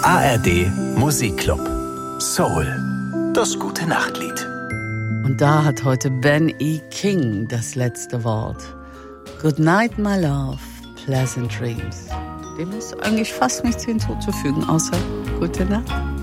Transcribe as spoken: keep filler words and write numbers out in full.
A R D Musikclub. Soul. Das gute Nachtlied. Und da hat heute Ben E. King das letzte Wort. Good night, my love. Pleasant dreams. Dem ist eigentlich fast nichts hinzuzufügen, außer gute Nacht.